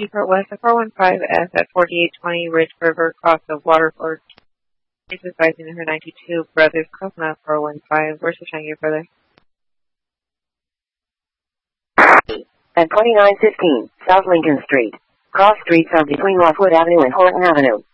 Depot West at 415S at 4820 Ridge River, cross of Waterford. Is advising her 92 Brothers Cosmo 415. Where's the trying to get further? At 2915 South Lincoln Street. Cross streets are between Lockwood Avenue and Horton Avenue.